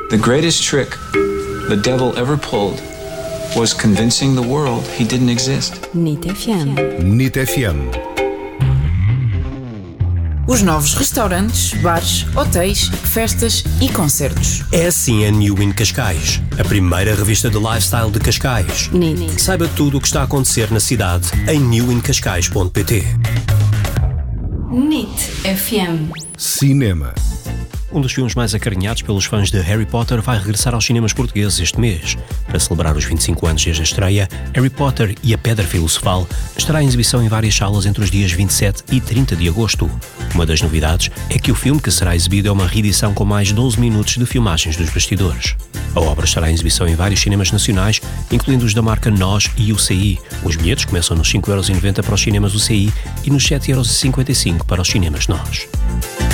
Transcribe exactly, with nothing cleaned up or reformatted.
The greatest trick the devil ever pulled was convincing the world he didn't exist. N I T F M. N I T F M. Os novos restaurantes, bares, hotéis, festas e concertos. É assim a New in Cascais, a primeira revista de lifestyle de Cascais. N I T. Saiba tudo o que está a acontecer na cidade em new in cascais ponto pt. N I T F M. Cinema. Um dos filmes mais acarinhados pelos fãs de Harry Potter vai regressar aos cinemas portugueses este mês. Para celebrar os vinte e cinco anos desde a estreia, Harry Potter e a Pedra Filosofal estará em exibição em várias salas entre os dias vinte e sete e trinta de agosto. Uma das novidades é que o filme que será exibido é uma reedição com mais doze minutos de filmagens dos bastidores. A obra estará em exibição em vários cinemas nacionais, incluindo os da marca Nós e U C I. Os bilhetes começam nos cinco euros e noventa para os cinemas U C I e nos sete euros e cinquenta e cinco para os cinemas Nós.